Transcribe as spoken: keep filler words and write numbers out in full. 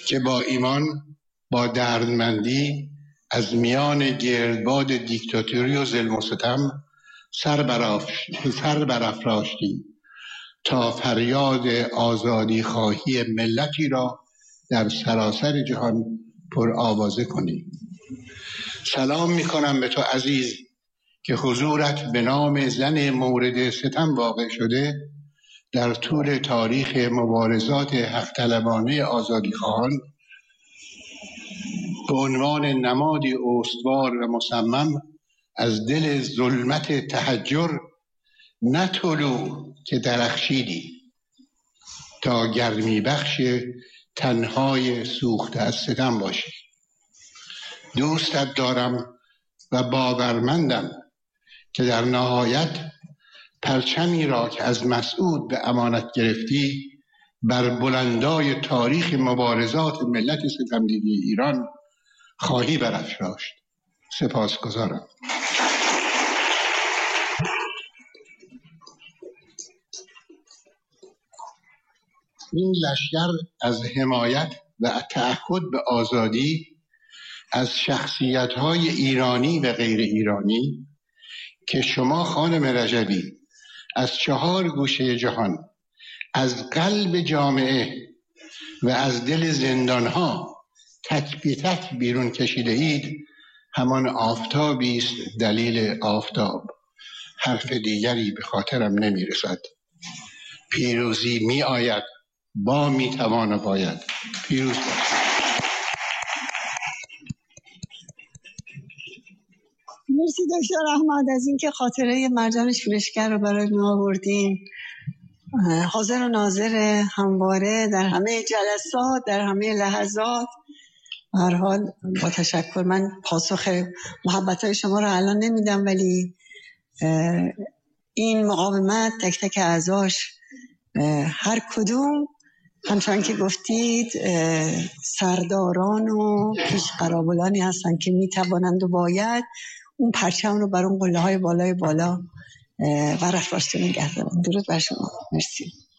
که با ایمان، با دردمندی از میان گردباد دیکتاتوری و ظلم و ستم سر برافراشتیم تا فریاد آزادی خواهی ملتی را در سراسر جهان پر آوازه کنیم. سلام می کنم به تو عزیز که حضورت به نام زن مورد ستم واقع شده در طول تاریخ مبارزات حق طلبانه آزادی خواهان به عنوان نمادی استوار و مصمم از دل ظلمت تحجر نه طلوع که درخشیدی تا گرمی بخش تنهای سوخته از ستم باشی. دوستت دارم و باورمندم که در نهایت پرچمی را که از مسعود به امانت گرفتی بر بلندای تاریخ مبارزات ملت ستمدیده ایران خواهی برافراشت. سپاسگزارم. این لشکر از حمایت و تعهد به آزادی از شخصیت‌های ایرانی و غیر ایرانی که شما خانم رجبی از چهار گوشه جهان، از قلب جامعه و از دل زندانها تک به تک بیرون کشیده اید، همان آفتابی است دلیل آفتاب. حرف دیگری به خاطرم نمی رسد. پیروزی می آید، با می توان و باید. پیروز باشید. مرسی دکتر احمد از اینکه خاطره مرجان شورشگر رو برای ما آوردین. حاضر و ناظر همواره در همه جلسات، در همه لحظات. به هر حال با تشکر. من پاسخ محبت‌های شما رو الان نمیدم، ولی این مقاومت تک تک اعضاش هر کدوم همچنان که گفتید سرداران و پیشقرابلانی هستن که میتوانند و باید اون پرچم رو بر اون قله های بالای بالا برافراشته نگه دارن. درود بر شما. مرسی.